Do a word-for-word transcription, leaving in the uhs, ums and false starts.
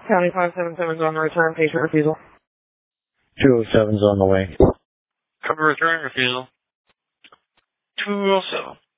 County five seven seven is on the return, patient refusal. two oh seven's on the way. Cover return refusal. two oh seven.